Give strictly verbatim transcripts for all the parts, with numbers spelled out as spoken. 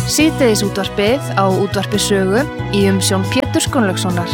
Síðdegis útvarpið á útvarpi Sögu í umsjón Péturs Gunnlaugssonar.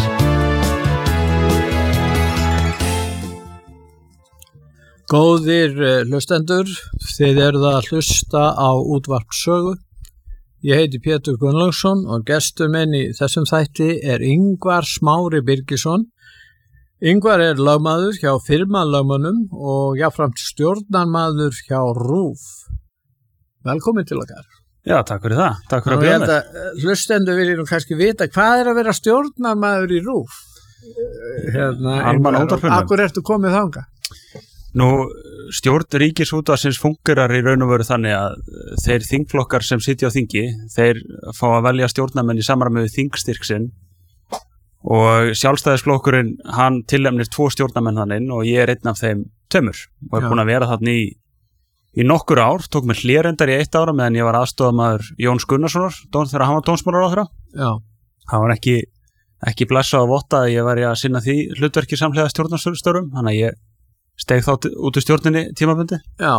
Góðir hlustendur, þið eruð að hlusta á útvarp Sögu. Ég heiti Pétur Gunnlaugsson og gestur minn í þessum þætti er Ingvar Smári Birgisson. Ingvar er lögmaður hjá firmalögmönnum og jafnframt stjórnarmaður hjá RÚV. Velkomin til okkar. Já, takk fyrir það. Takk fyrir að bjóða mér. Hlustendur vilja nú kannski vita hvað er að vera stjórnarmaður í RÚV? Hérna, Almanna útvarpinu. Akkur ertu komið þangað? Nú, stjórn Ríkisútvarpsins fungerar í raun og veru þannig að þeir þingflokkar sem sitja á þingi, þeir fá að velja stjórnarmenn í samræmi við þingstyrk sinn og sjálfstæðisflokkurinn, hann tilnefnir tvo stjórnarmenn þannig og ég er einn af þeim tveimur og er búin að vera þarna í Í nokkur ár, tók mér hlérendar í eitt ára meðan ég var aðstofamaður Jóns Gunnarssonar, þegar hann var dómsmálaráðherra. Já. Hann var ekki, ekki blessað og votta að ég var að sinna því hlutverki samhliða stjórnarstörfum, þannig að ég steig þá út úr stjórninni tímabundi. Já.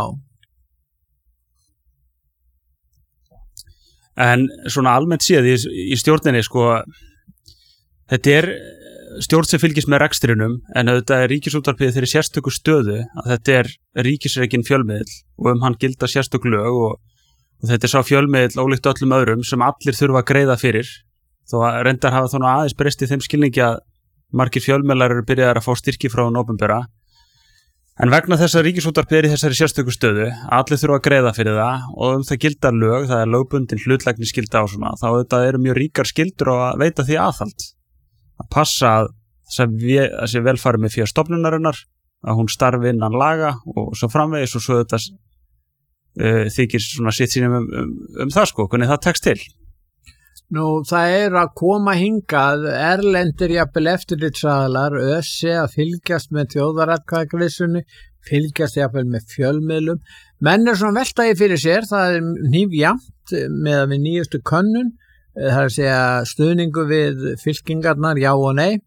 En svona almennt séð í, í stjórninni, sko, þetta er stjórn sem fylgist með rekstrinum, en auðvitað er Ríkisútvarpið þeirri sérstöku stöðu að þetta er ríkisrekin fjölmiðl og um hann gilda sérstök lög og, og þetta er sá fjölmiðl ólíkt öllum öðrum sem allir þurfa að greiða fyrir, þó að reyndar hafa þó aðeins breyst í þeim skilningi að margir fjölmiðlar eru byrjaðar að fá styrki frá hinu opinbera. En vegna þess að Ríkisútvarpið er í þessari sérstöku stöðu, allir þurfa að greiða fyrir það og um það gildar lög, það er lögbundin hlutlægnisskylda á svona, þá auðvitað eru mjög ríkar skyldur á að veita því aðhald. Að passa að þessi velfari með fyrir stofnunarinnar, að hún starfi innan laga og svo framvegis og svo þetta uh, þykir svona sitt sínum um, um, um það sko, hvernig það tekst til. Nú, það er að koma hingað erlendir jafnvel eftirlitsaðilar, ÖSE að fylgjast með þjóðaratkvæðagreiðslunni, fylgjast jafnvel með fjölmiðlum. Menn er svona veltaði fyrir sér, það er hnífjafnt með að við nýjustu könnun, það er að segja stuðningu við fylkingarnar, já og nei.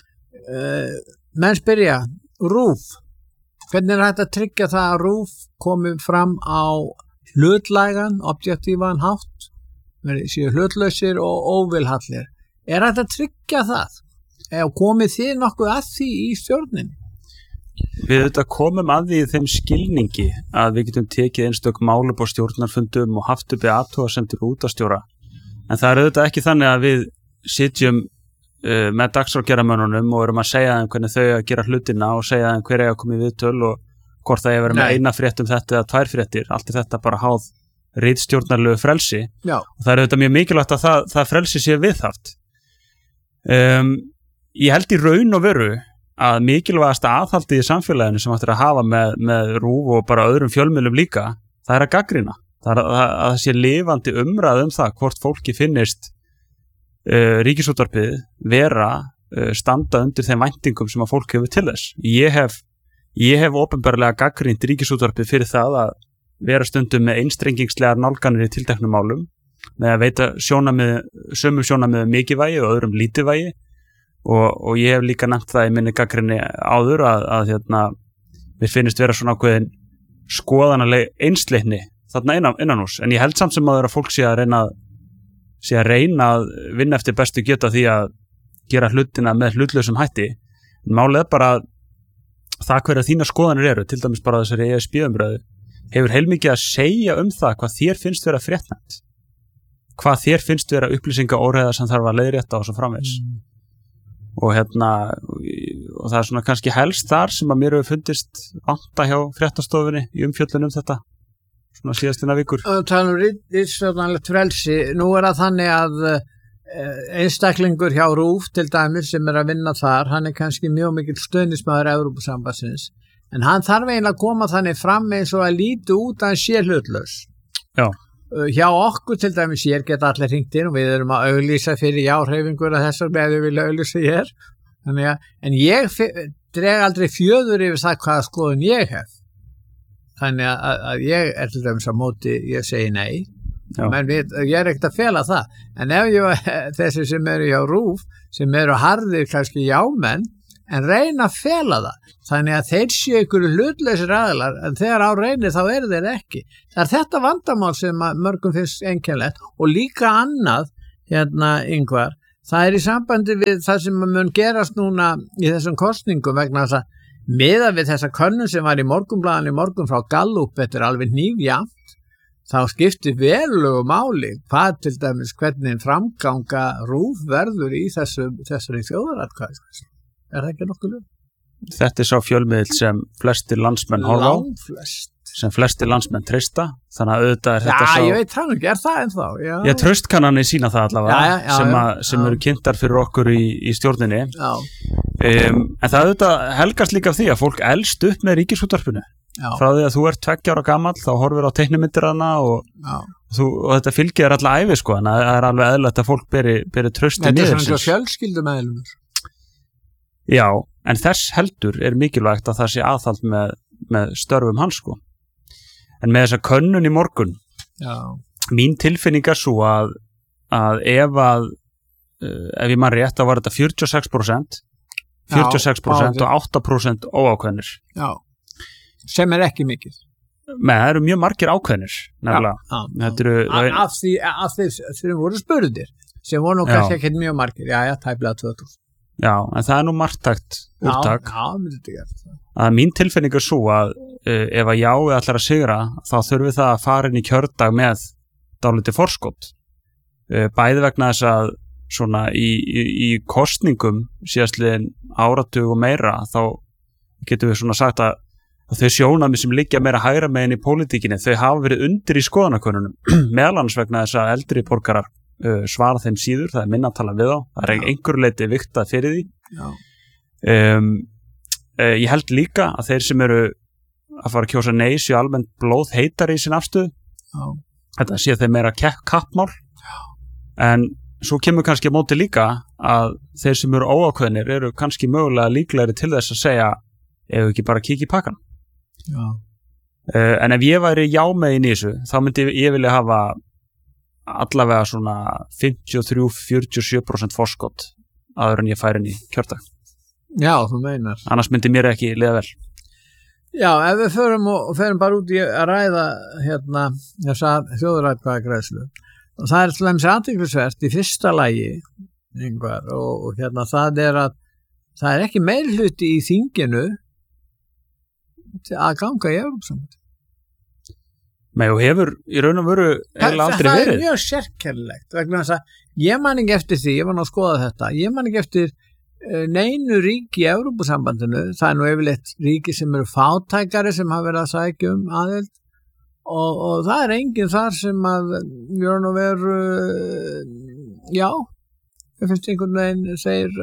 Menn spyrja, RÚV, hvernig er þetta að tryggja það að RÚV komi fram á hlutlægan, objektívan hátt, séu hlutlausir og óvilhallir. Er þetta að tryggja það? Eða komið þið nokkuð að því í stjórninni? Við auðvitað komum að því í þeim skilningi að við getum tekið einstök málum á stjórnarfundum og haft uppi athugasemdir útvarpsstjóra. En það er auðvitað ekki þannig að við sitjum uh, með dagskrárgerðarmönnunum og erum að segja þeim hvernig þau að gera hlutina og segja þeim hver er að koma í viðtöl og hvort það er að vera með eina frétt um þetta eða tvær fréttir. Allt er þetta bara háð ritstjórnarlegu frelsi. Já. Og það er auðvitað mjög mikilvægt að það, það frelsi sé viðhaft. Um, ég held í raun og veru að mikilvægasta aðhaldið í samfélaginu sem ættir að hafa með, með RÚV og bara öðrum fjölmiðlum líka, það er að gaggrina. Það er að það sé lifandi umræð um það hvort fólki finnist uh, Ríkisútvarpið vera uh, standa undir þeim væntingum sem að fólk hefur til þess. Ég hef, ég hef opinberlega gagnrýnt Ríkisútvarpið fyrir það að vera stundum með einstrengingslegar nálganir í tilteknum málum, með að veita sjónamið, sömu sjónamið mikið vægi og öðrum lítið vægi og, og ég hef líka nefnt það í minni gagnrýni áður að, að hérna, mér finnist vera svona ákveðin skoðanaleg einsleitni þarna innan, innan hús, en ég held samt sem að fólk sé að reyna sé að reyna að vinna eftir bestu geta því að gera hlutina með hlutlausum hætti, en málið er bara að það hverja þína skoðanir eru, til dæmis bara þessari E S B-umræðu, hefur heilmikið að segja um það hvað þér finnst vera fréttnæmt, hvað þér finnst vera upplýsingaóreiða sem þarf að leiðrétta og svo framvegis. Mm. Og hérna, og það er svona kannski helst þar sem að mér hefur fundist vanta hjá fréttastofunni í umfjöllun um þetta. Svona síðastina vikur. Og tala um ritstjórnarlegt frelsi, nú er það þannig að einstaklingur hjá RÚV til dæmis sem er að vinna þar, hann er kannski mjög mikill stuðningsmaður Evrópusambandsins, en hann þarf eiginlega að koma þannig fram eins og að líti út að hann sé hlutlaus. Já. Hjá okkur til dæmis hér geta allir hringt inn og við erum að auglýsa fyrir já-hreyfingur að þessar með við vilja auglýsa hér. Þannig að, en ég dreg aldrei fjöður yfir það hvaða skoðun ég hef. Þannig að, að ég er til dæmis að móti, ég segi nei, menn við, ég er ekkert að fela það, en ef ég, þessi sem eru hjá RÚV, sem eru harðir kannski jámenn, en reyna að fela það þannig að þeir séu ykkur hlutlausir aðilar en þegar á reynir þá eru þeir ekki. Það er þetta vandamál sem að mörgum finnst einkennilegt og líka annað hérna Ingvar, það er í sambandi við það sem mun gerast núna í þessum kosningum vegna þess að miða við þessa könnun sem var í Morgunblaðinu í morgun frá Gallup, þetta er alveg nýfjamt, þá skiptir verulegu máli hvað til dæmis hvernig framganga RÚV verður í þessu, þessari þjóðaratkvæðagreiðslu. Er það ekki nokkuð lög? Þetta er sá fjölmiðill sem flestir landsmenn horfa á, Langflest. sem flestir landsmenn treysta, þannig að auðvitað er þetta Já, sá... ég veit það ekki, er það ennþá? Já, Já, traustkannanir sína það allavega, Já, já, já, sem, að, já, sem já. eru kynntar fyrir okkur í, í stjórninni. já, Um, en það auðvitað helgast líka af því að fólk elst upp með Ríkisútvarpinu. já, Frá því að þú ert tveggja ára gamall, þá horfir á teiknimyndir hana og, já. þú, og þetta fylgir þér alla ævi, sko, en það er alveg eðlilegt að fólk beri, beri trausti Þetta er niður. svona svo fjölskyldumeðlumur. Já, en þess heldur er mikilvægt að það sé aðhald með, með störfum hans, sko. En með þessa könnun í morgun, Já, mín tilfinning er svo að, að ef að, uh, ef ég man rétt, þá var þetta fjörutíu og sex prósent, fjörutíu og sex prósent Já, og átta prósent óákveðnir. já, sem er ekki mikið. Með það eru mjög margir ákveðnir, nefnilega. Já, Þetta eru, já. Af, af því að þeir, þeir voru spurðir, sem voru nú Já. kannski ekki mjög margir. Já, já, tæplega tvö þúsund. já, en það er nú margtækt úrtak. Já, já, myndi þetta gert það. Að mín tilfinning er svo að uh, ef að jáið ætlar að sigra, þá þurfi það að fara inn í kjördag með dálítið forskot. Uh, bæði vegna þess að svona í, í, í kostningum síðastliðin áratug og meira, þá getum við svona sagt að, að þau sjónarmið sem liggja meira hægra megin í pólitíkinni, þau hafa verið undir í skoðanakönnunum, meðal annars vegna þess að eldri borgarar uh, svara þeim síður, það er minna að tala við á, það er einhverju leiti vigtað fyrir því. Já, Um, uh, ég held líka að þeir sem eru að fara að kjósa nei séu almennt blóð heitar í sin afstöðu, já, þetta sé þeir meira kappmál, en svo kemur kannski á móti líka að þeir sem eru óákveðnir eru kannski mögulega líklegri til þess að segja ef ekki bara kíkja í pakkan. já, Uh, en ef ég væri já með í þessu, þá myndi ég vilja hafa allavega svona fimmtíu og þrjú til fjörutíu og sjö prósent forskot áður en ég færi inn í kjördag. já, þú meinar. Annars myndi mér ekki liða vel. Já, ef við förum og, og förum bara út í að ræða hérna þessa þjóðaratkvæðagreiðslu, og það er til dæmis athyglisvert í fyrsta lagi, Ingvar, og, og hérna það er að það er ekki meirihluti í þinginu að ganga í Evrópusambandið. Nei, og hefur í raun og veru eiginlega aldrei það verið. er mjög sérkennilegt vegna þess að ég man ekki eftir því, ég var nú að skoða þetta, ég man ekki eftir uh, neinu ríki í Evrópusambandinu, það er nú yfirleitt ríki sem eru fátækari sem hafa verið að sækja um aðild og, og það er enginn þar sem að í raun og veru uh, já, ég finnst einhvern veginn segir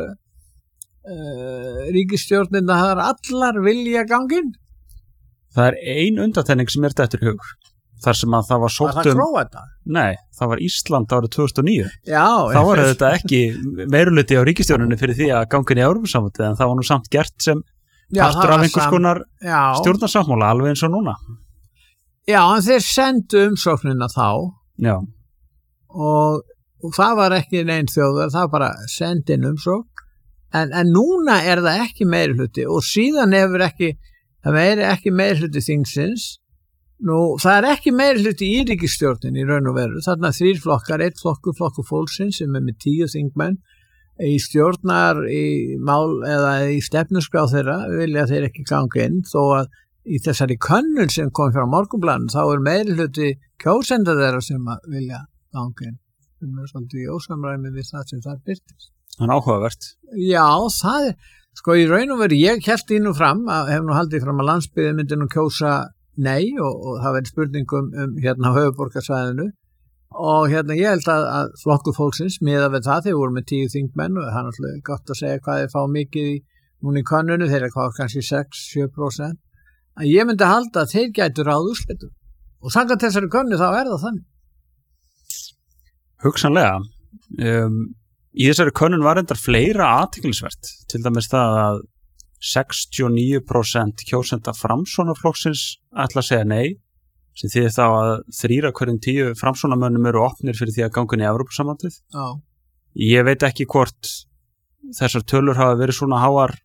uh, ríkisstjórnin að það er allar vilja ganginn. Það er ein undantekning sem er þetta eftir hugur. Þar sem að það var Var sótt það um... Króata? Nei, það var Ísland árið tvö þúsund og níu. Já. Þá var þetta ekki meiruluti á ríkisstjórninni fyrir því að gangin í Evrópusambandið, en það var nú samt gert sem Já, partur það af var einhvers sam- konar Já. stjórnarsáttmála, alveg eins og núna. Já, en þeir sendu umsóknina þá Já, og, og það var ekki neinn þjóðar, það var bara sendin umsókn, en, en núna er það ekki meiri hluti og síðan hefur ekki, það meiri ekki meiri hluti þingsins. Nú, það er ekki meiri hluti í ríkisstjórnin í raun og veru, þarna þrír flokkar, eitt flokkur, flokkur fólksins sem er með tíu þingmenn í stjórnar, í mál eða í stefnuskrá þeirra, vilja þeir ekki ganga inn, þó að í þessari könnun sem kom frá Morgunblaðinu, þá er meiri hluti kjósenda þeirra sem að vilja ganga inn, sem er svolítið í ósamræmi við það sem það byrtist. það er áhugavert. Já, það er, sko í raun og veru, ég held í nú fram, að, hef nú haldið fram að landsbyggðin myndi nú kjósa nei og, og það verður spurningum um hérna á höfuðborgarsvæðinu og hérna ég held að, að flokkur fólksins miða við það, þeir voru með tíu þingmenn og það er náttúrulega gott að segja hvað þeir fá mikið í núna í könnunu, þeir er hvað kannski sex til sjö prósent, að ég myndi halda að þeir gætu ráð úrslitum og samkvæmt þessari könnu þá er það þannig. Hugsanlega. Um, í þessari könnun var endar fleira athyglisvert, til dæmis það að sextíu og níu prósent kjósenda Framsóknarflokksins ætla að segja nei, sem þýðir þá að þrír af hverjum tíu Framsóknarmönnum eru opnir fyrir því að ganga inn í Evrópusambandið. Já. Ég veit ekki hvort þessar tölur hafa verið svona háar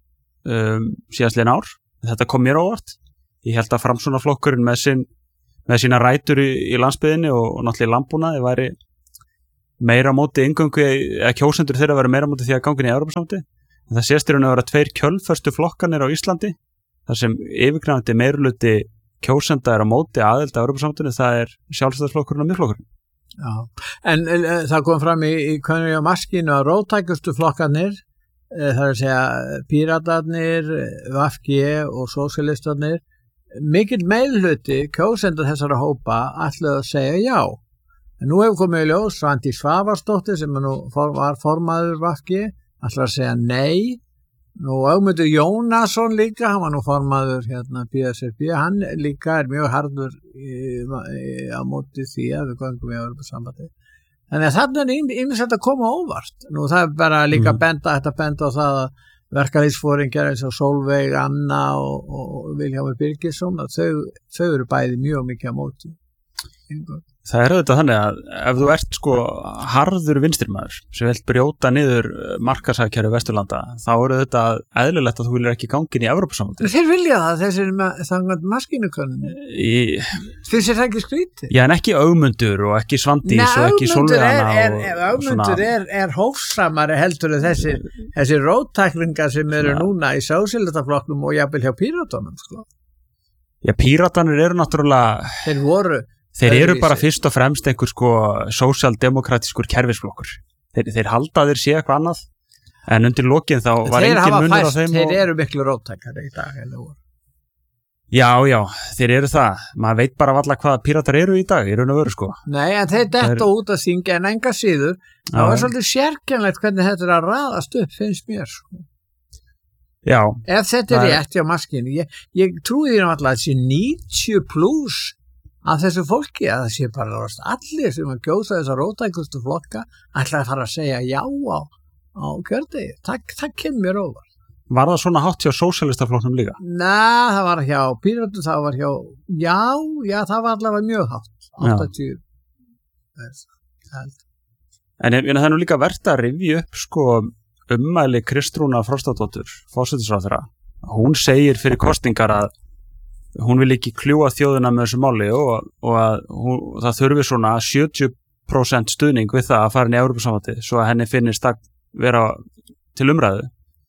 um, síðastliðin ár. Þetta kom mér á óvart. Ég held að Framsóknarflokkurinn með, sin, með sína rætur í, í landsbyggðinni og, og náttúrulega í landbúnaði væri meira á móti inngöngu, eða kjósendur þeirra væri meira á móti því að gangin í Evrópusambandið. En það sést í raun að vera tveir kjölföstu flokkanir á Íslandi, þar sem yfirgnæfandi meirihluti kjósenda er á móti aðild að Evrópusambandinu, það er Sjálfstæðisflokkurinn og Miðflokkurinn. Já, en e, það kom fram í, í Könnu og Maskínu að róttækustu flokkanir, e, það er að segja Píratarnir, V G og Sósíalistarnir, mikill meirihluti kjósendur þessara hópa ætluðu að segja já. En nú hefur komið í ljós Svandís Svavarsdóttir sem nú for, var formaður V G, ætlaði að segja nei. Nú Ögmundur Jónasson líka, hann var nú formaður hérna B S R B, hann líka er mjög harður í, í, á móti því að við göngum í Evrópusambandið. Þannig að þarna er ýmislegt að koma óvart. Nú það er bara líka mm. benda, þetta benda á það að verkalýðsforingjar eins og Sólveig Anna og, og Vilhjálmur Birgisson, að þau, þau eru bæði mjög mikið á móti. Það er auðvitað þannig að ef þú ert sko harður vinstrimaður sem vilt brjóta niður markaðshagkerfi Vesturlanda, þá er auðvitað eðlilegt að þú viljir ekki gangin í Evrópusambandið. Þeir vilja það, þessir þannig Maskínukönnu. Finnst þér það ekki skrítið? Já, en ekki Ögmundur og ekki Svandís Nei, og ekki Sólveig Anna. Nei, Ögmundur er, er hófsamari heldur en þessi, þessi róttæklingar sem eru ja. núna í Sósíalistaflokknum og jafnvel hjá Píratunum. Sko. Já, Píratanir eru náttúrulega... Þeir voru... Þeir eru bara fyrst og fremst einhver sko sósíaldemokratískur kerfisflokkur. Þeir, þeir halda þeir sé eitthvað annað, en undir lokin þá var þeir engin munur fæst, á þeim. Þeir og... eru miklu róttækari í dag. Já, já, þeir eru það. Maður veit bara varla hvað píratar eru í dag, í raun og veru sko. Nei, en þeir detta þeir... út að syngja en enga síður. Það var svolítið sérkennlegt hvernig þetta er að raðast upp, finnst mér sko. Já. Ef þetta er rétt hjá Maskínu, ég, ég trúi því náttúrulega að þessi níutíu pluss að þessu fólki, að það sé bara allir sem að gjósa þessar róttækustu flokka ætla að fara að segja já á, á kjördegi. Það, það kemur mér óvart. Var það svona hátt hjá sósíalistaflokknum líka? Nei, það var hjá Píratu, það var hjá, já, já, það var allavega mjög hátt. áttatíu. En ég, það er nú líka verðt að rifja upp sko ummæli Kristrúnar Frostadóttur, forsætisráðherra. Hún segir fyrir kosningar að hún vil ekki kljúa þjóðina með þessu máli og, og að hún, það þurfi svona sjötíu prósent stuðning við það að fara inn í Evrópusambandið svo að henni finnist það vera til umræðu.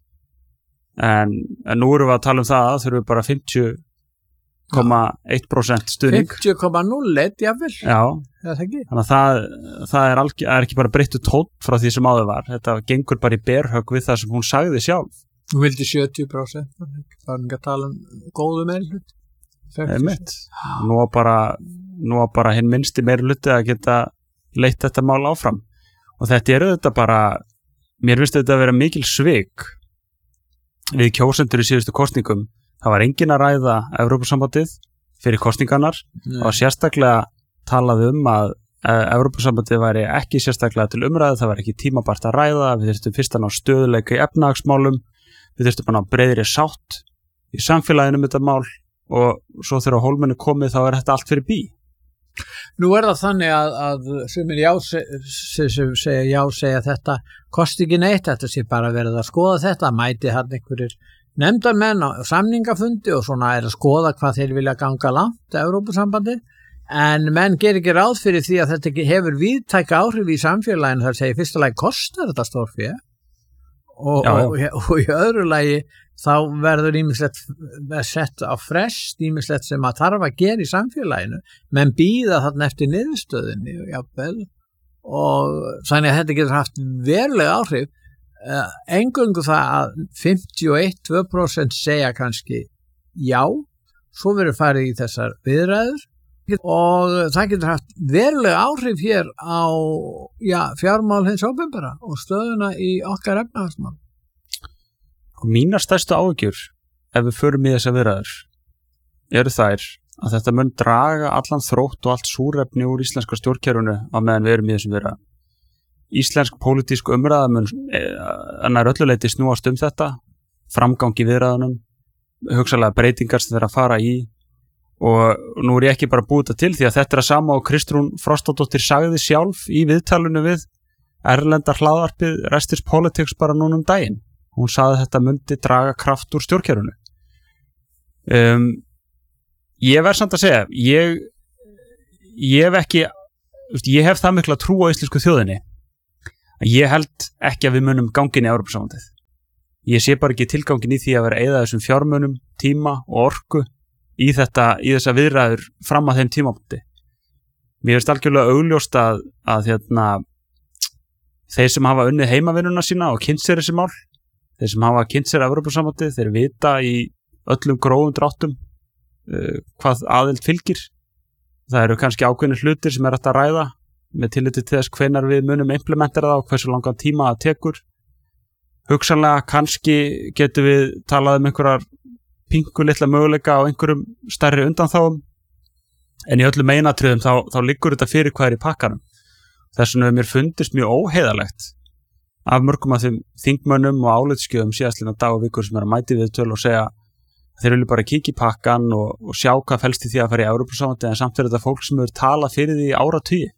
En, en nú erum við að tala um það að þurfi bara fimmtíu komma eitt prósent stuðning. fimmtíu komma núll eitt, jável. Já, það er þannig að það, það er, alg, er ekki bara breyttu tónn frá því sem áður var. Þetta gengur bara í berhögg við það sem hún sagði sjálf. Hún vildi sjötíu prósent, það er ekki að tala um góðu meirhlut. Einmitt. Nú að bara, nú að bara hinn minnsti meirhluti að geta leitt þetta mál áfram. Og þetta er auðvitað bara, mér finnst þetta að vera mikil svik við kjósendur í síðustu kosningum. Það var engin að ræða Evrópusambandið fyrir kosningarnar Nei. og sérstaklega talað um að Evrópusambandið væri ekki sérstaklega til umræðu, það var ekki tímabært að ræða, við þurftum fyrst að ná stöðuleika í efnahagsmálum, við þurftum að ná breiðri sátt í samfélaginu um þetta mál og svo þegar hólmennu komið þá er þetta allt fyrir bí. Nú er það þannig að, að sem er já sem segja já segja þetta kosti ekki neitt, þetta sé bara verið að skoða þetta, mæti hann einhverjir nefndarmenn á samningafundi og svona er að skoða hvað þeir vilja ganga langt Evrópusambandi, en menn ger ekki ráð fyrir því að þetta ekki hefur víðtæka áhrif í samfélaginu, það segir fyrsta lagi kostar þetta stórfé og, já, já. og, og í öðru lagi þá verður ýmislegt sett á frest, ýmislegt sem að þarf að gera í samfélaginu, menn býða þarna eftir niðurstöðinni og jafnvel, og þannig að þetta getur haft verulega áhrif. Uh, engöngu það að fimmtíu og eitt til tvö prósent segja kannski já, svo verður farið í þessar viðræður og það getur haft verulega áhrif hér á já, fjármál hins opinbera og stöðuna í okkar efnahagsmál. Mínar stærstu áhyggjur ef við förum í þessar viðræður eru þær að þetta mun draga allan þrótt og allt súrefni úr íslenska stjórnkerfinu á meðan við erum í þessum viðræðum. Íslensk pólitísk umræða mun annar ölluleiti snúast um þetta, framgangi viðræðunum, hugsalega breytingar sem þeir að fara í og nú er ég ekki bara búið þetta til því að þetta er að sama og Kristrún Frostadóttir sagði sjálf í viðtalinu við erlendar hlaðvarpið Restis Politics bara núna um daginn. hún sagði að þetta myndi draga kraft úr stjórnkerfinu. Um, ég verð samt að segja, ég, ég hef ekki, ég hef það mikla trú á íslensku þjóðinni. Ég held ekki að við munum gangin í Evrópusambandið. Ég sé bara ekki tilgangin í því að vera að eyða þessum fjármunum, tíma og orku í þetta, í þessa viðræður fram að þeim tímapunkti. Mér finnst algjörlega augljóst að, að hérna, þeir sem hafa unnið heimavinnuna sína og kynnt sér þessi mál, þeir sem hafa kynnt sér Evrópusambandið, þeir vita í öllum grófum dráttum uh, hvað aðild fylgir. Það eru kannski ákveðnir hlutir sem er hægt að ræða með tilliti til þess hvenær við munum implementera það og hversu langan tíma það tekur. Hugsanlega kannski getum við talað um einhverjar pingu litla möguleika á einhverjum stærri undanþáum, en í öllum meinatriðum þá, þá liggur þetta fyrir hvað er í pakkanum. Þess vegna mér fundist mjög óheiðalegt af mörgum af þeim þingmönnum og álitsgjöfum síðastliðna dag og vikur sem er að mæti við töl og segja þeir vilja bara kíkja í pakkan og, og sjá hvað felst í því að fara í Evrópusambandið, en samt er þetta fólk sem hefur talað fyrir því í áratugi.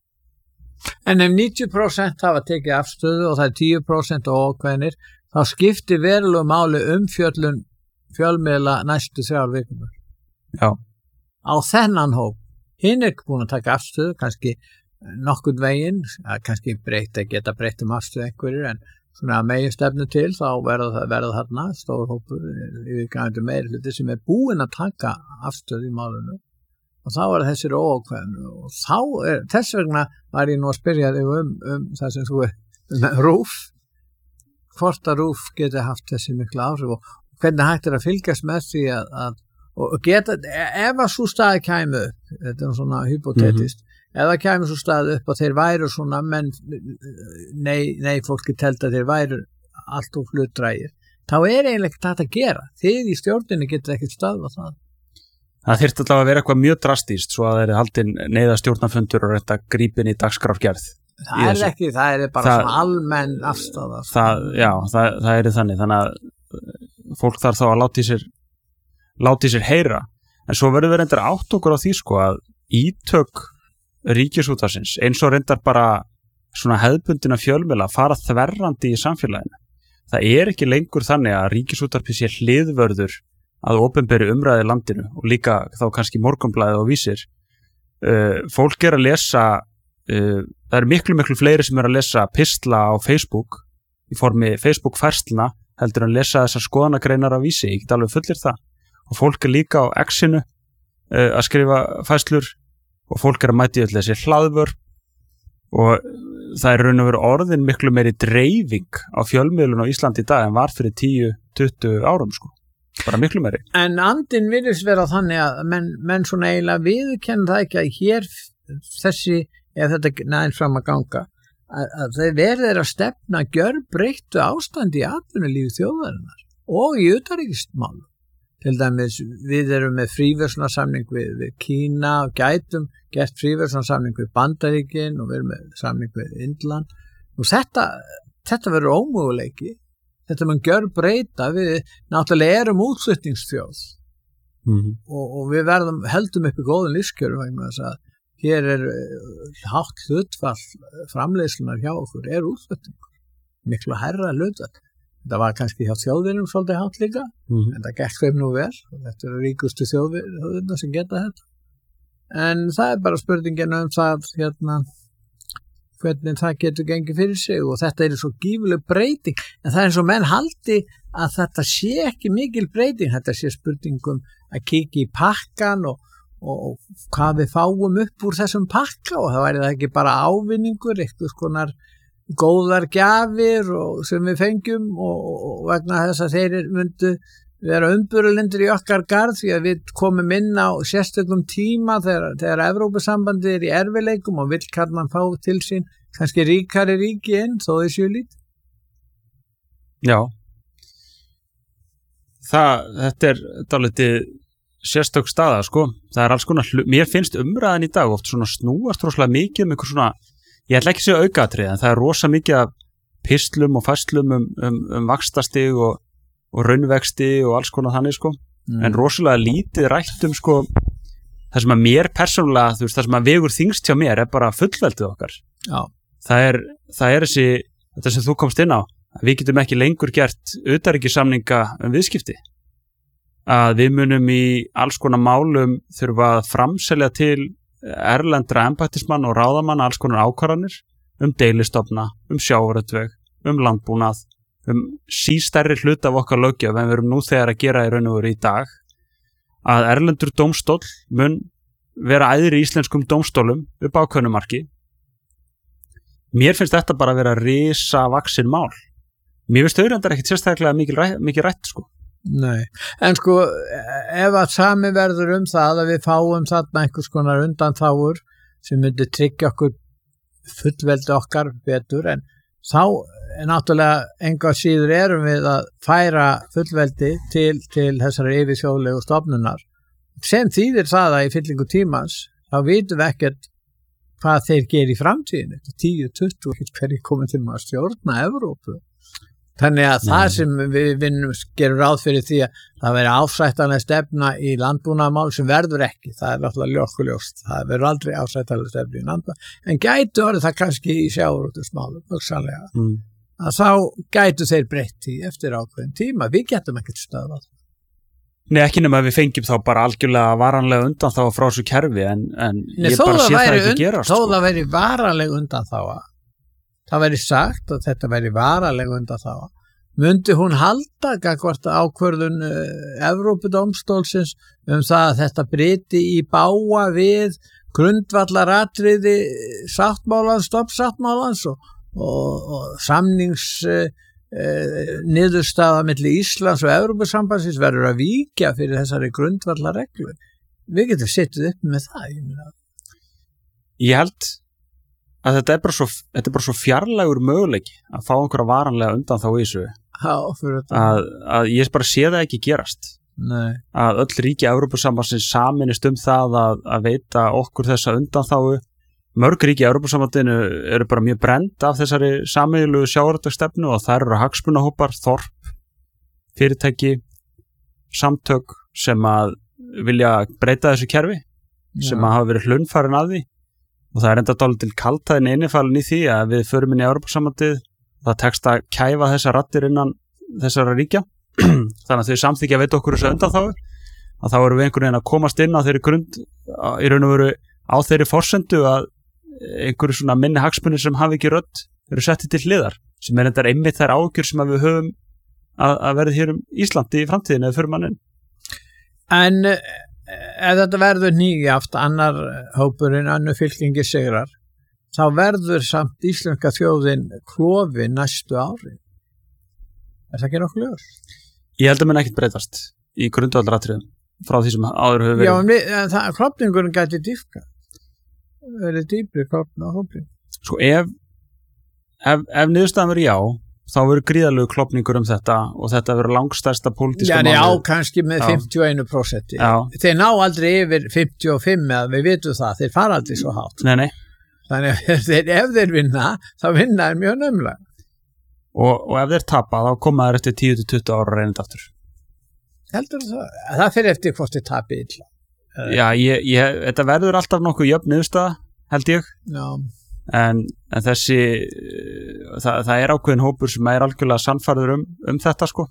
En ef níutíu prósent hafa tekið afstöðu og það er tíu prósent óákveðnir, þá skiptir verulegu máli umfjöllun fjölmiðla næstu þrjár vikunar. Já. Á þennan hóp. Hinn er búin að taka afstöðu, kannski nokkurn veginn, kannski breytt að geta breytt um afstöðu einhverjir, en svona að megin stefnu til þá verða verða þarna stór hópur yfirgefandi meirihluti sem er búin að taka afstöðu í málinu. Og þá er þessir óákveðinu og þá er, þess vegna var ég nú að spyrja þig um, um það sem þú er um RÚV, hvort að RÚV geti haft þessi mikla áhrif og hvernig hægt er að fylgjast með því að, að og geta, ef að svo staði kæmi upp, þetta er svona hypotetist, mm-hmm. ef að kæmi svo staði upp og þeir væru svona, menn nei, nei fólki teldi að þeir væru allt og hlutdrægir, þá er eiginlega ekki þetta að gera, þið í stjórninni getur ekkert stöðvað það. Það þyrfti alltaf að vera eitthvað mjög drastíst svo að það er haldin neyða stjórnarfundur og reynda grípin í dagskrárgerð. Það er ekki, það er bara það, svona almenn afstafa. Það, já, það, það er þannig, þannig að fólk þarf þá að láti sér, láti sér heyra. En svo verður við reyndar átt okkur á því sko að ítök ríkisútvarpsins, eins og reyndar bara svona hefðbundina fjölmiðla fara þverrandi í samfélaginu. Það er ekki lengur þannig að ríkisútvarpið sé hliðvörður að opinberi umræði landinu og líka þá kannski Morgunblaðið og Vísir. Uh, fólk er að lesa, uh, það eru miklu miklu fleiri sem er að lesa pistla á Facebook í formi Facebook-færsluna heldur en lesa þessar skoðanagreinar af Vísi, ég get alveg fullir það. Og fólk er líka á X-inu uh, að skrifa færslur og fólk er að mæti öll þessi hlaðvörp og það er raun og veru orðin miklu meiri dreifing á fjölmiðlun á Íslandi í dag en var fyrir tíu til tuttugu árum sko. Bara miklu meiri. En andinn virðist vera þannig að menn, menn svona eiginlega viðurkenna það ekki að hér þessi, ef þetta næðin fram að ganga, að, að þeir verður að stefna gjörbreyttu ástandi í atvinnulífi þjóðarinnar og í utanríkismálum. Til dæmis, við erum með fríverslunarsamning við, við Kína og gætum gert fríverslunarsamning við Bandaríkin og við erum með samning við Indland. Og þetta, þetta verður ómöguleiki. Þetta mun gjörbreyta, við náttúrulega erum útflutningsþjóð mm-hmm. og, og við verðum, heldum upp í góðum lífskjörum vegna þess að hér er hátt hlutfall framleiðslunar hjá okkur, er útflutningur, miklu hærra hlutfall. Þetta var kannski hjá þjóðvinum svolítið hátt líka, mm-hmm. en það gekk þeim nú vel og þetta eru ríkustu þjóðvinna sem geta þetta. En það er bara spurningin um það, hérna, hvernig það getur gengið fyrir sig og þetta er svo gífuleg breyting en það er eins og menn haldi að þetta sé ekki mikil breyting, þetta sé spurningum að kíkja í pakkan og, og, og hvað við fáum upp úr þessum pakka og það væri það ekki bara ávinningur, eitthvað skonar góðar gjafir og, sem við fengjum og, og vegna þess að þeir myndu vera umburðarlindir í okkar garð því að við komum inn á sérstökum tíma þegar, þegar Evrópusambandið er í erfileikum og vill kannan fá til sín kannski ríkari ríki inn þó þessu lít. Já. Það, þetta er dálítið sérstök staða, sko. Það er alls konar, mér finnst umræðan í dag oft svona snúast rosalega mikið um einhver svona, ég ætla ekki að segja aukatriði, en það er rosa mikið af pistlum og fæslum um, um, um vaxtastig og og raunvexti og alls konar þannig sko mm. en rosalega lítið rætt um sko það sem að mér persónulega þú veist það sem að vegur þyngst hjá mér er bara fullveldið okkar. Já. Það er, það er þessi þetta sem þú komst inn á við getum ekki lengur gert utanríkissamninga um viðskipti, að við munum í alls konar málum þurfa að framselja til erlendra embættismann og ráðamann alls konar ákvarðanir um deilistofna, um sjávarútveg, um landbúnað, um sístærri hluta af okkar löggjöf en við erum nú þegar að gera í raun og veru í dag, að erlendur dómstóll mun vera æðri í íslenskum dómstólum upp á ákveðnumarki. Mér finnst þetta bara að vera risavaksin mál. Mér finnst þau reyndar ekkit sérstaklega mikið, ræ, mikið rætt, sko. Nei, en sko, ef að sami verður um það að við fáum þarna einhvers konar undanþágur sem myndi tryggja okkur fullveldi okkar betur, en þá er náttúrulega enga síður erum við að færa fullveldi til, til þessari yfirþjóðlegu stofnunar. Sem þýðir það að í fyllingu tímans, þá vitum við ekkert hvað þeir gera í framtíðinu, tíu, tuttugu, hverju komið til maður stjórna Evrópu. Þannig að Nei. það sem við vinnum gerum ráð fyrir því að það veri ásættanlega stefna í landbúnaðarmál sem verður ekki, það er náttúrulega ljókuljóst, það verður aldrei ásættanlega stefna í landbúnaðarmál, en gætu orðið það kannski í sjávarútvegsmálum, hugsanlega, mm. að þá gætu þeir breytt í eftir ákveðin tíma, við getum ekkert stöðvað. Nei, ekki nema að við fengjum þá bara algjörlega varanlega undan þá frá þessu kerfi, en, en Nei, ég bara sé það ekki und, gerast. Þó sko. það væri varanlega undan þá að það væri sagt að þetta væri varanlega undan þá að myndi hún halda gagnvart ákvörðun uh, Evrópudómstólsins um það að þetta bryti í báa við grundvallaratriði sáttmálans, stoppsáttmálans og, og, og samnings uh, uh, niðurstaða milli Íslands og Evrópusambandsins verður að víkja fyrir þessari grundvallareglu. Við getum sittið upp með það. Ég, meina. ég held að þetta er bara svo, þetta er bara svo fjarlægur möguleiki að fá einhverja varanlega undan þá í þessu. Já, að, að ég bara sé það ekki gerast. Nei. Að öll ríki Evrópusambandsins saminist um það að, að veita okkur þessa undanþágu. Mörg ríki Evrópusambandinu eru bara mjög brennd af þessari sameiginlegu sjávarútvegsstefnu og þær eru hagsmunahópar, þorp, fyrirtæki, samtök sem að vilja breyta þessu kerfi, Já. sem að hafa verið hlunnfarin að því. Og það er enda dálítið til kaltaðin innifalin í því að við förum inn í Evrópusambandið, það tekst að kæfa þessar raddir innan þessara ríkja, þannig að þau samþykja að veita okkur þessu undanþágu, að þá erum við einhvern veginn að komast inn á þeirri grund, í raun og veru á þeirri forsendu að einhverju svona minni hagsmunir sem hafi ekki rödd eru settið til hliðar, sem er enda einmitt þær ágjur sem að við höfum að, að verði hér um Íslandi í framtíðinu eða fyrir mannin. En ef þetta verður nýjaft annar hópurinn, annar fylkingi sigrar, þá verður samt íslenska þjóðin klofi næstu ári. Er það ekki nokkuð ljós? Ég held að menn ekkert breytast í grundvallaratriðum frá því sem áður hefur verið. Já, en við, það, klofningurinn gæti dýpka. Verið dýpri klofn á hópin. Sko ef, ef, ef niðurstaðan verið já, þá verður gríðalegu klofningur um þetta og þetta verður langstærsta pólitíska máli. Já, já, kannski með já. fimmtíu og eitt prósent. Þeir ná aldrei yfir fimmtíu og fimm, eða við vitum það, þeir fara aldrei svo hátt. Nei, nei. Þannig að þeir, ef þeir vinna, þá vinna er mjög nömmlega. Og, og ef þeir tapa, þá koma þeir eftir tíu til tuttugu ára reynið aftur. Heldur það? Það fyrir eftir hvort þeir tapi illa. Já, ég, ég, þetta verður alltaf nokkuð jöfn niðurstaða, held ég. Já. En, en þessi, það, það er ákveðin hópur sem er algjörlega sannfærður um, um þetta, sko.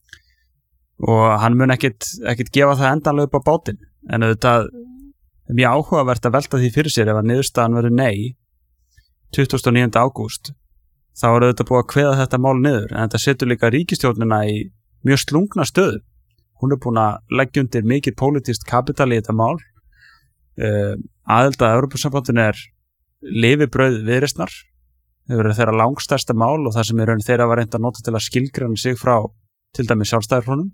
Og hann mun ekkit, ekkit gefa það endanlega upp á bátinn. En auðvitað, mjög áhugavert að velta því fyrir sér ef að niðurstaðan verður nei tuttugasta og níunda ágúst, þá er auðvitað búið að kveða þetta mál niður, en þetta setur líka ríkisstjórnina í mjög slungna stöðu. Hún er búin að leggja undir mikið pólitískt kapital í þetta mál. Uh, aðild að Evrópusambandinu er lifibrauð viðreisnar, það verður þeirra langstærsta mál og það sem er raun þeirra var reynt að nota til að skilgreina sig frá til dæmis Sjálfstæðisflokknum,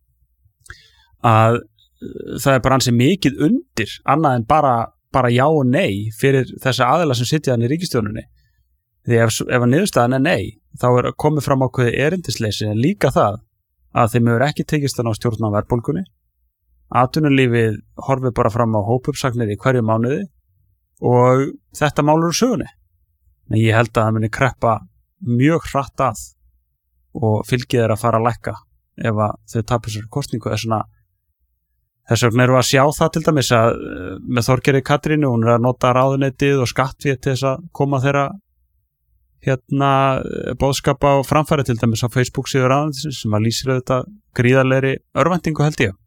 að það er bara ansi mikið undir annað en bara, bara já og nei fyrir þessa aðila sem sitja hann í ríkisstjórninni. Því ef, ef að niðurstaðan er nei, þá er komið fram ákveði erindisleysi, en líka það að þeim hefur ekki tekist þannig á stjórn á verðbólgunni. Atvinnulífið horfið bara fram á hópuppsagnir í hverju mánuði og þetta málur úr sögunni. En ég held að það muni kreppa mjög hratt að og fylgið er að fara að lækka ef að þau tapir sér kosningu. Þess vegna Þess vegna erum við að sjá það til dæmis að með Þorgerði Katrínu, hún er að nota ráðuneytið og skattfé til þess að koma þeirra hérna boðskapa og framfæri til dæmis á Facebook síður ráðuneytisins sem að lýsir auðvitað gríðarlegri örvæntingu held ég.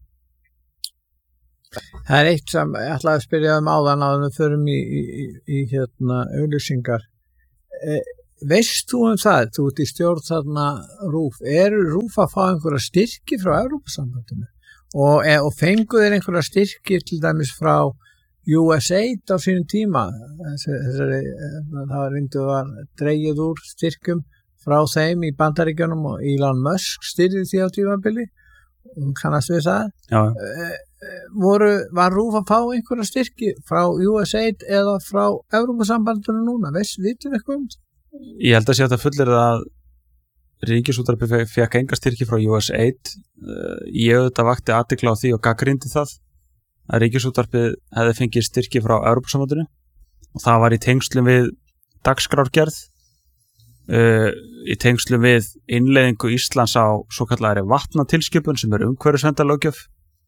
Það er eitt sem ég ætlaði að spyrja um áðan að við förum í, í, í, í hérna auglýsingar. E, veist þú um það, þú ert í stjórn þarna RÚV, er RÚV að fá einhverja styrki frá Evrópusambandinu og, e, og fengu þeir einhverja styrki til dæmis frá U S A I D á sínum tíma? Þessari, það reyndu var dregið úr styrkum frá þeim í Bandaríkjunum og Elon Musk styrði því á tímabili. Kannast við það? Já. E, voru, var RÚV að fá einhverja styrki frá U S A I D eða frá Evrópusambandinu núna? Veist, vitum við eitthvað um það? Ég held að sé að fullir að Ríkisútvarpið fekk enga styrki frá U S A I D. Ég auðvitað vakti athygli á því og gagnrýndi það að Ríkisútvarpið hefði fengið styrki frá Evrópusambandinu og það var í tengslum við dagskrárgerð, uh, í tengslum við innleiðingu Íslands á svo kallari vatnatilskipun sem er umhverfisverndarlöggjöf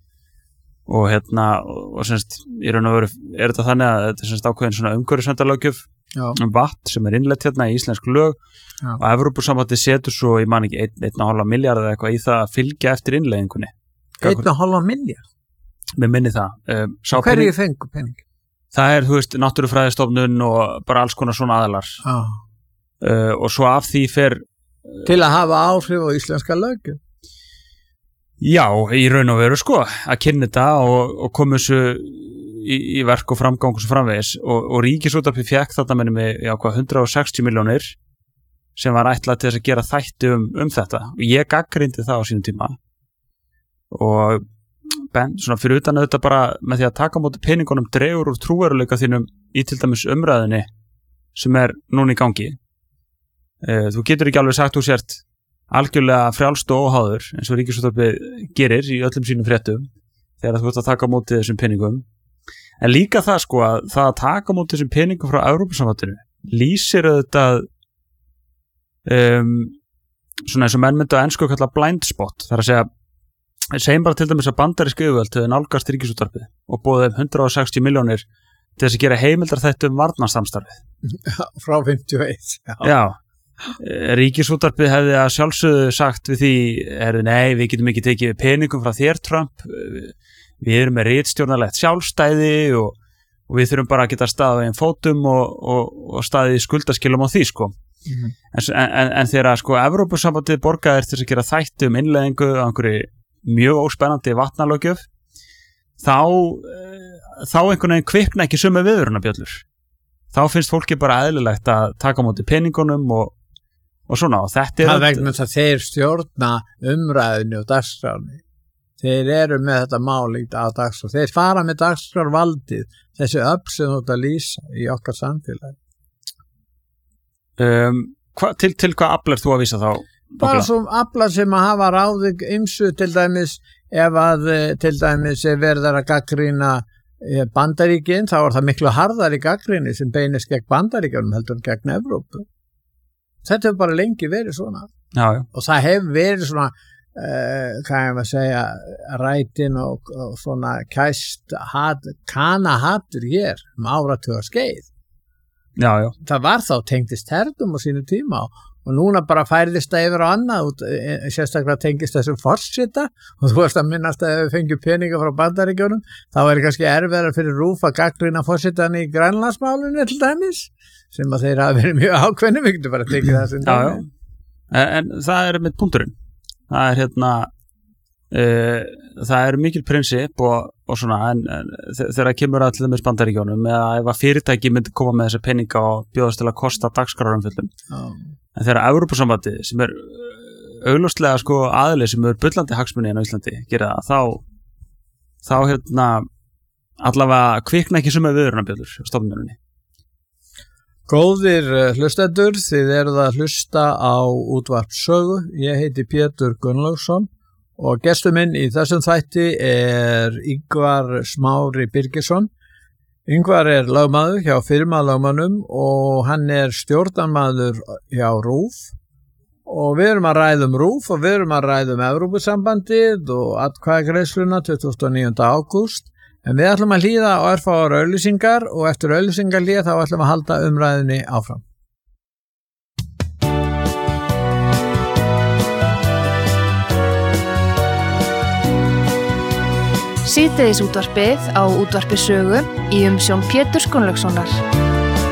og hérna og semst í raun og veru er þetta þannig að þetta er semst ákveðin svona umhverfisverndarlöggjöf um vatn sem er innleitt hérna í íslensk lög. Já. Og Evrópusambandið setur svo ég man ekki einn komma fimm milljarð eða eitthvað í það að fylgja eftir innleiðingunni. einn komma fimm milljarð? Mér minni það. Um, Hverju fengu pening? Það er, þú veist, Náttúrufræðistofnun og bara alls konar svona aðilar. Ah. Uh, og svo af því fer uh, til að hafa áhrif á íslenska löggjöf. Já, í raun og veru sko að kynna þetta og, og koma þessu í, í verk og framgang og svo framvegis og, og Ríkisútvarpið fékk þetta með mig já, hvað, hundrað og sextíu milljónir sem var ætlað til þess að gera þætti um, um þetta og ég gagnrýndi það á sínum tíma og ben, svona fyrir utan auðvitað bara með því að taka á móti peningunum dregur úr trúveruleika þínum í til dæmis umræðinni sem er núna í gangi. Uh, þú getur ekki alveg sagt þú sért algjörlega frjálst og óháður eins og Ríkisútvarpið gerir í öllum sínum fréttum þegar þú ert að taka á móti þessum peningum en líka það sko að það að taka á móti þessum peningum frá Evrópusambandinu lýsir auðvitað um, svona eins og menn myndu að ensku kalla blind spot þar að segja segjum bara til dæmis að bandarísk yfirvöld hefur nálgast Ríkisútvarpið og boðið þeim hundrað og sextíu milljónir til þess að gera heimildar þetta um varnarsamstarfið frá fimmtíu og eitt já, já. Ríkisútvarpið hefði að sjálfsögðu sagt við því, herðu nei, við getum ekki tekið peningum frá þér Trump við erum með ritstjórnarlegt sjálfstæði og, og við þurfum bara að geta staðið á einn fótum og, og, og staðið í skuldaskilum á því sko mm-hmm. en, en, en þegar sko Evrópusambandið borgaðir til að gera þætti um innleiðingu á einhverju mjög óspennandi vatnalöggjöf þá þá einhvern veginn kvikna ekki sömu viðvörunarbjöllur þá finnst fólki bara eðlilegt að taka á móti peningunum og og svona, og þetta er það vegna þess að þeir stjórna umræðinu og dagskrárni þeir eru með þetta málíkt á dagskrár þeir fara með dagskrárvaldið þessi öfl sem þú ert að lýsa í okkar samfélagi um, hva, til, til hvað afl er þú að vísa þá? Bara svo aflar sem að hafa ráðið ymsu til dæmis ef að til dæmis er verið að gagnrýna Bandaríkin þá er það miklu harðari gagnrýni sem beinist gegn Bandaríkjunum heldur gegn Evrópu. Þetta hefur bara lengi verið svona já, já. Og það hefur verið svona uh, hvað ég maður að segja rætin og, og svona kæst hat, kana hattur hér um áratuga skeið já, já. Það var þá tengdist herdum á sínu tíma og, og núna bara færðist það yfir á annað út, sérstaklega tengist þessum forseta og þú veist að minnast að ef við fengjum peninga frá Bandaríkjunum þá er kannski erfiðara fyrir RÚV að gagnrýna forsetan í Grænlandsmálinu til dæmis sem að þeir hafa verið mjög ákveðnum við getum bara að tekið það sem já, já. En, en það er með punkturinn það er hérna uh, það er mikil prinsip og, og svona en, en þegar það kemur að til þeim með Bandaríkjunum eða ef að fyrirtæki myndi koma með þessa peninga og bjóðast til að kosta dagskrárumfjöllum en þegar Evrópusambandið sem er augljóslega sko aðili sem er bullandi hagsmuni á Íslandi gera það þá þá hérna allavega kvikna ekki sem er viðvörunarbjöllur á stofnuninni. Góðir hlustendur, þið eruð að hlusta á útvarp sögu. Ég heiti Pétur Gunnlaugsson og gestur minn í þessum þætti er Ingvar Smári Birgisson. Ingvar er lögmaður hjá firmalögmannum og hann er stjórnarmaður hjá RÚV og við erum að ræða um RÚV og við erum að ræða um Evrópusambandið og atkvæðagreiðsluna tuttugasta og níunda ágúst. En við ætlum að hlýða á örfáar auglýsingar og eftir auglýsingar hlýða þá ætlum að halda umræðinni áfram. Síðdegisútvarpið á Útvarpi Sögu í umsjón Péturs Gunnlaugssonar.